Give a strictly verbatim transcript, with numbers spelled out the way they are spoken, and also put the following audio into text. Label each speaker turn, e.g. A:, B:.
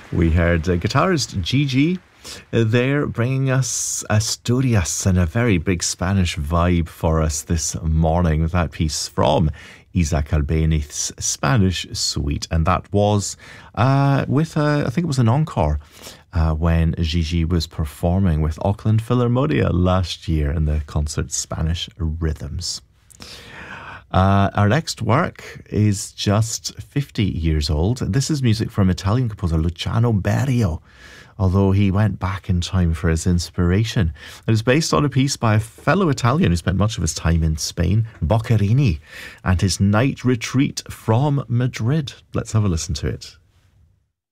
A: We heard uh, guitarist Gigi uh, there bringing us Asturias and a very big Spanish vibe for us this morning with that piece from Isaac Albéniz's Spanish Suite. And that was uh, with, uh, I think it was an encore uh, when Gigi was performing with Auckland Philharmonia last year in the concert Spanish Rhythms. Uh, our next work is just fifty years old. This is music from Italian composer Luciano Berio, although he went back in time for his inspiration. It is based on a piece by a fellow Italian who spent much of his time in Spain, Boccherini, and his night retreat from Madrid. Let's have a listen to it.